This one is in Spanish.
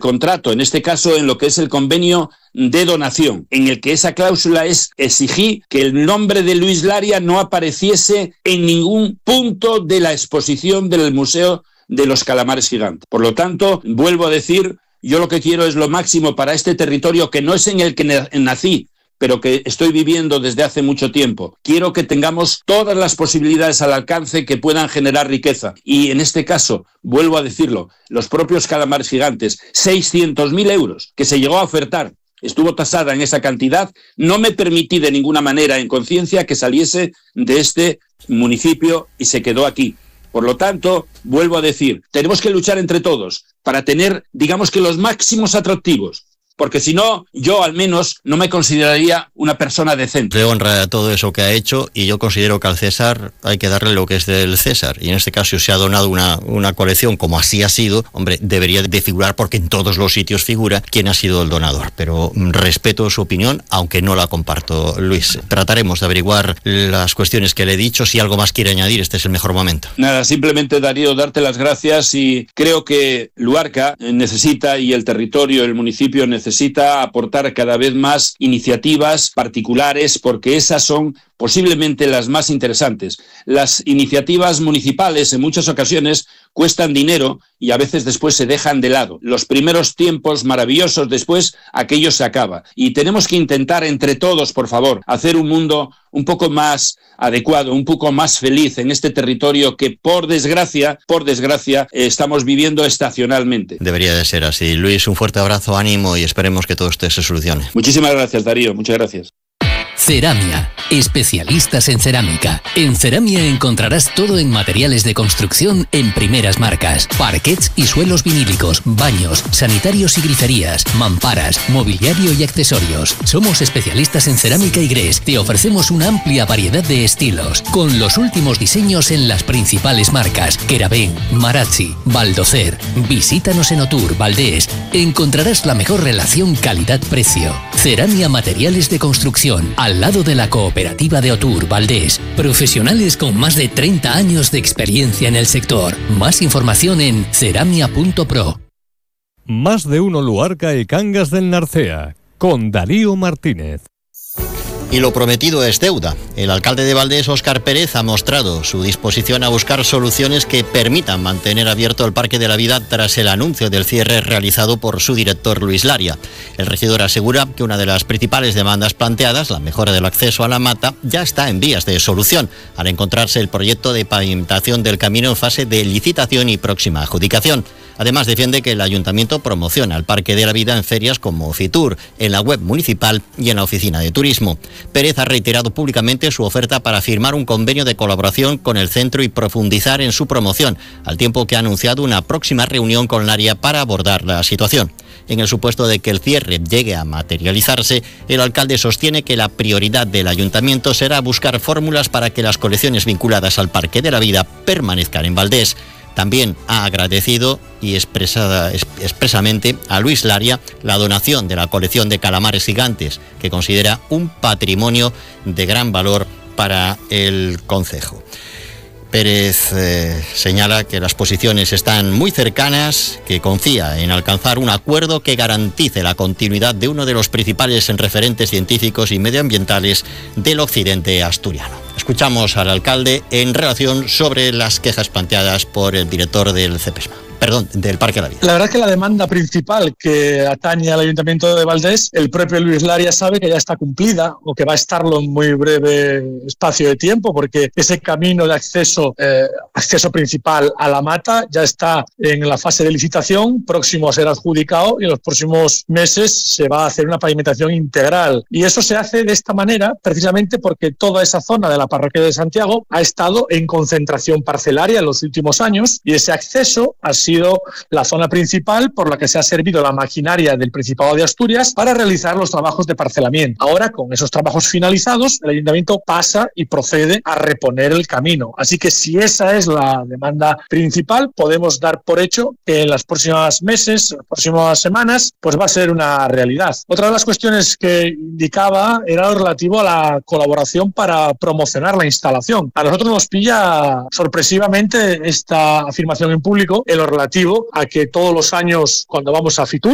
contrato, en este caso en lo que es el convenio de donación, en el que esa cláusula es exigir que el nombre de Luis Laria no apareciese en ningún punto de la exposición del Museo de los Calamares Gigantes. Por lo tanto, vuelvo a decir, yo lo que quiero es lo máximo para este territorio, que no es en el que nací, pero que estoy viviendo desde hace mucho tiempo. Quiero que tengamos todas las posibilidades al alcance que puedan generar riqueza. Y en este caso, vuelvo a decirlo, los propios Calamares Gigantes, 600.000 euros que se llegó a ofertar, estuvo tasada en esa cantidad, no me permití de ninguna manera en conciencia que saliese de este municipio y se quedó aquí. Por lo tanto, vuelvo a decir, tenemos que luchar entre todos para tener, digamos que los máximos atractivos, porque si no, yo al menos no me consideraría una persona decente. Le honra todo eso que ha hecho, y yo considero que al César hay que darle lo que es del César, y en este caso se ha donado una colección, como así ha sido, hombre, debería de figurar, porque en todos los sitios figura quién ha sido el donador, pero respeto su opinión, aunque no la comparto, Luis. Trataremos de averiguar las cuestiones que le he dicho. Si algo más quiere añadir, este es el mejor momento. Nada, simplemente, Darío, darte las gracias, y creo que Luarca necesita, y el territorio, el municipio necesita aportar cada vez más iniciativas particulares, porque esas son posiblemente las más interesantes. Las iniciativas municipales en muchas ocasiones cuestan dinero y a veces después se dejan de lado. Los primeros tiempos maravillosos, después aquello se acaba. Y tenemos que intentar entre todos, por favor, hacer un mundo un poco más adecuado, un poco más feliz en este territorio que, por desgracia, estamos viviendo estacionalmente. Debería de ser así. Luis, un fuerte abrazo, ánimo, y esperemos que todo esto se solucione. Muchísimas gracias, Darío. Muchas gracias. Ceramia, especialistas en cerámica. En Ceramia encontrarás todo en materiales de construcción en primeras marcas, parquets y suelos vinílicos, baños, sanitarios y griferías, mamparas, mobiliario y accesorios. Somos especialistas en cerámica y grés. Te ofrecemos una amplia variedad de estilos, con los últimos diseños en las principales marcas: Querabén, Marazzi, Baldocer. Visítanos en Otur, Valdés. Encontrarás la mejor relación calidad-precio. Ceramia Materiales de Construcción, al lado de la cooperativa de Otur, Valdés. Profesionales con más de 30 años de experiencia en el sector. Más información en ceramia.pro. Más de uno Luarca y Cangas del Narcea, con Darío Martínez. Y lo prometido es deuda. El alcalde de Valdés, Óscar Pérez, ha mostrado su disposición a buscar soluciones que permitan mantener abierto el Parque de la Vida tras el anuncio del cierre realizado por su director, Luis Laria. El regidor asegura que una de las principales demandas planteadas, la mejora del acceso a la mata, ya está en vías de solución, al encontrarse el proyecto de pavimentación del camino en fase de licitación y próxima adjudicación. Además, defiende que el ayuntamiento promociona el Parque de la Vida en ferias como Fitur, en la web municipal y en la oficina de turismo. Pérez ha reiterado públicamente su oferta para firmar un convenio de colaboración con el centro y profundizar en su promoción, al tiempo que ha anunciado una próxima reunión con Laria para abordar la situación. En el supuesto de que el cierre llegue a materializarse, el alcalde sostiene que la prioridad del ayuntamiento será buscar fórmulas para que las colecciones vinculadas al Parque de la Vida permanezcan en Valdés. También ha agradecido y expresamente a Luis Laria la donación de la colección de calamares gigantes, que considera un patrimonio de gran valor para el concejo. Pérez señala que las posiciones están muy cercanas, que confía en alcanzar un acuerdo que garantice la continuidad de uno de los principales referentes científicos y medioambientales del occidente asturiano. Escuchamos al alcalde en relación sobre las quejas planteadas por el director del CEPESMA. Del Parque de la Vida. La verdad es que la demanda principal que atañe al Ayuntamiento de Valdés, el propio Luis Laria sabe que ya está cumplida, o que va a estarlo en muy breve espacio de tiempo, porque ese camino de acceso principal a la mata ya está en la fase de licitación, próximo a ser adjudicado, y en los próximos meses se va a hacer una pavimentación integral. Y eso se hace de esta manera precisamente porque toda esa zona de la parroquia de Santiago ha estado en concentración parcelaria en los últimos años, y ese acceso ha sido la zona principal por la que se ha servido la maquinaria del Principado de Asturias para realizar los trabajos de parcelamiento. Ahora, con esos trabajos finalizados, el ayuntamiento pasa y procede a reponer el camino. Así que si esa es la demanda principal, podemos dar por hecho que en los próximos meses, las próximas semanas, pues va a ser una realidad. Otra de las cuestiones que indicaba era lo relativo a la colaboración para promocionar la instalación. A nosotros nos pilla sorpresivamente esta afirmación en público en lo relativo a que todos los años, cuando vamos a Fitur,